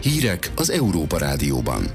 Hírek az Európa Rádióban.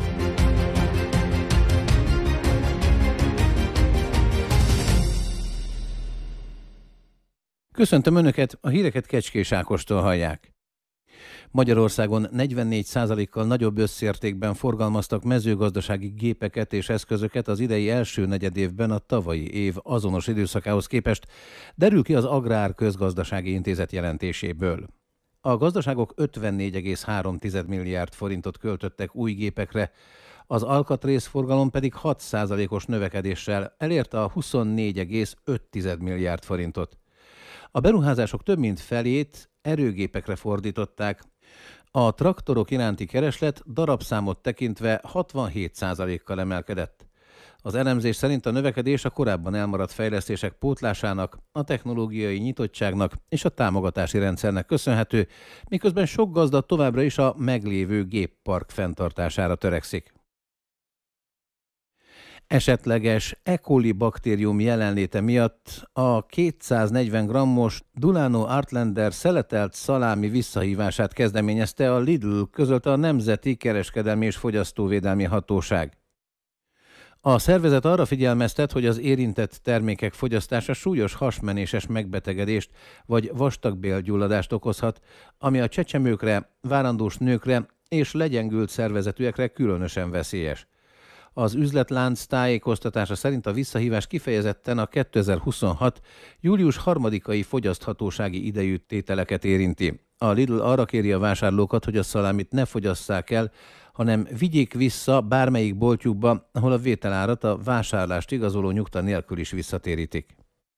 Köszöntöm Önöket, a híreket Kecskés Ákostól hallják. Magyarországon 44%-kal nagyobb összértékben forgalmaztak mezőgazdasági gépeket és eszközöket az idei első negyedévben a tavalyi év azonos időszakához képest, derül ki az Agrár Közgazdasági Intézet jelentéséből. A gazdaságok 54,3 milliárd forintot költöttek új gépekre, az alkatrészforgalom pedig 6%-os növekedéssel elérte a 24,5 milliárd forintot. A beruházások több mint felét erőgépekre fordították. A traktorok iránti kereslet darabszámot tekintve 67%-kal emelkedett. Az elemzés szerint a növekedés a korábban elmaradt fejlesztések pótlásának, a technológiai nyitottságnak és a támogatási rendszernek köszönhető, miközben sok gazda továbbra is a meglévő géppark fenntartására törekszik. Esetleges E. coli baktérium jelenléte miatt a 240 grammos Dulano Artlander szeletelt szalámi visszahívását kezdeményezte a Lidl, közölte a Nemzeti Kereskedelmi és Fogyasztóvédelmi Hatóság. A szervezet arra figyelmeztet, hogy az érintett termékek fogyasztása súlyos hasmenéses megbetegedést vagy vastagbélgyulladást okozhat, ami a csecsemőkre, várandós nőkre és legyengült szervezetűekre különösen veszélyes. Az üzletlánc tájékoztatása szerint a visszahívás kifejezetten a 2026. július 3-ai fogyaszthatósági idejű tételeket érinti. A Lidl arra kéri a vásárlókat, hogy a szalámit ne fogyasszák el, hanem vigyék vissza bármelyik boltjukba, ahol a vételárat a vásárlást igazoló nyugta nélkül is visszatérítik.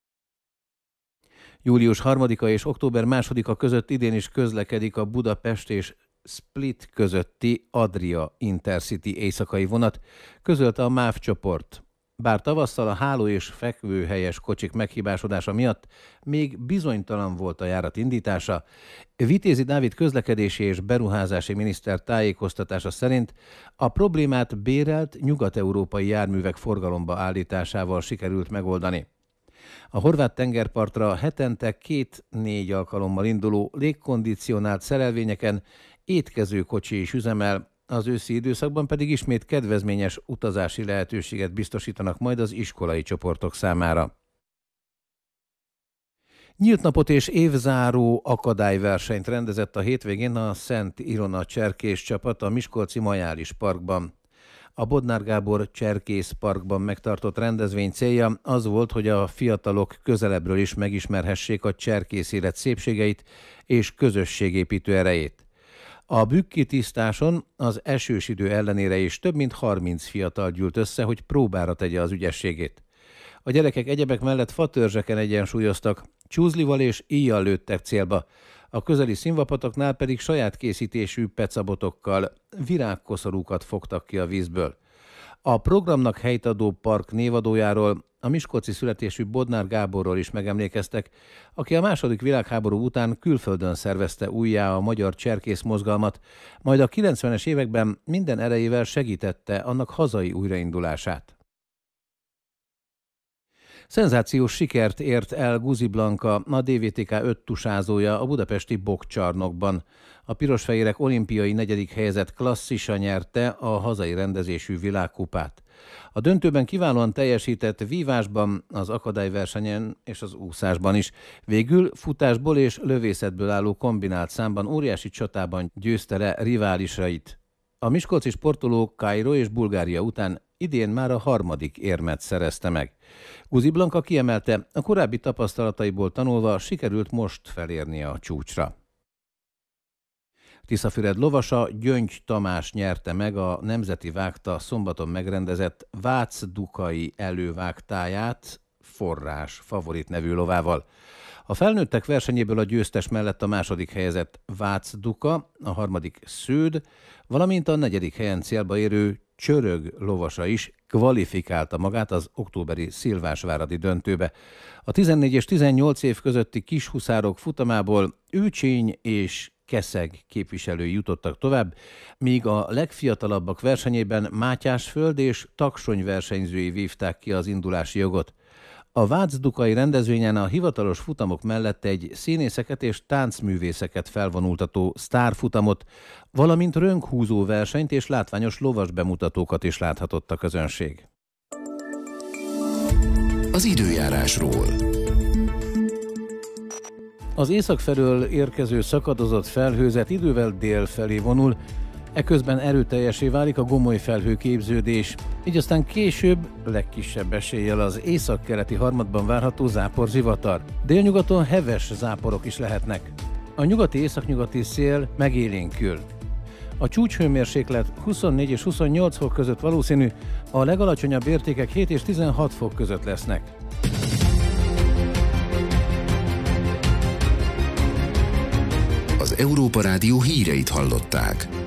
Július 3-a és október 2-a között idén is közlekedik a Budapest és Split közötti Adria Intercity éjszakai vonat, közölte a MÁV csoport. Bár tavasszal a háló és fekvőhelyes kocsik meghibásodása miatt még bizonytalan volt a járat indítása, Vitézi Dávid közlekedési és beruházási miniszter tájékoztatása szerint a problémát bérelt nyugat-európai járművek forgalomba állításával sikerült megoldani. A horvát tengerpartra hetente 2-4 alkalommal induló légkondicionált szerelvényeken étkezőkocsi is üzemel, az őszi időszakban pedig ismét kedvezményes utazási lehetőséget biztosítanak majd az iskolai csoportok számára. Nyílt napot és évzáró akadályversenyt rendezett a hétvégén a Szent Ilona cserkész csapat a miskolci Majális parkban. A Bodnár Gábor Cserkész Parkban megtartott rendezvény célja az volt, hogy a fiatalok közelebbről is megismerhessék a cserkész élet szépségeit és közösségépítő erejét. A Bükki-tisztáson az esős idő ellenére is több mint 30 fiatal gyűlt össze, hogy próbára tegye az ügyességét. A gyerekek egyebek mellett fatörzseken egyensúlyoztak, csúzlival és íjjal lőttek célba, a közeli színvapatoknál pedig saját készítésű pecabotokkal virágkoszorúkat fogtak ki a vízből. A programnak helyt adó park névadójáról, a miskolci születésű Bodnár Gáborról is megemlékeztek, aki a II. Világháború után külföldön szervezte újjá a magyar cserkész mozgalmat, majd a 90-es években minden erejével segítette annak hazai újraindulását. Szenzációs sikert ért el Guzi Blanka, a DVTK 5 tusázója a budapesti Bokkcsarnokban. A pirosfehérek olimpiai 4. helyezett klasszisa nyerte a hazai rendezésű világkupát. A döntőben kiválóan teljesített vívásban, az akadályversenyen és az úszásban is. Végül futásból és lövészetből álló kombinált számban óriási csatában győzte le riválisait. A miskolci sportoló Kairó és Bulgária után idén már a 3. érmet szerezte meg. Guzi Blanka kiemelte, a korábbi tapasztalataiból tanulva sikerült most felérnie a csúcsra. Tiszafüred lovasa Gyöngy Tamás nyerte meg a Nemzeti Vágta szombaton megrendezett Vác-Dukai elővágtáját Forrás favorit nevű lovával. A felnőttek versenyéből a győztes mellett a 2. helyezett Vác-Duka, a 3. Sződ, valamint a 4. helyen célba érő Csörög lovasa is kvalifikálta magát az októberi szilvásváradi döntőbe. A 14 és 18 év közötti kishuszárok futamából Őcsény és Keszeg képviselői jutottak tovább, míg a legfiatalabbak versenyében Mátyásföld és Taksony versenyzői vívták ki az indulási jogot. A Vácdukai rendezvényen a hivatalos futamok mellett egy színészeket és táncművészeket felvonultató sztárfutamot, valamint rönkhúzó versenyt és látványos lovas bemutatókat is láthatott a közönség. Az időjárásról. Az észak felől érkező szakadozott felhőzet idővel dél felé vonul, eközben erőteljesé válik a gomoly felhőképződés, így aztán később legkisebb eséllyel az északkeleti harmadban várható záporzivatar. Délnyugaton heves záporok is lehetnek. A nyugati-északnyugati szél megélénkül. A csúcshőmérséklet 24 és 28 fok között valószínű, a legalacsonyabb értékek 7 és 16 fok között lesznek. Az Európa Rádió híreit hallották.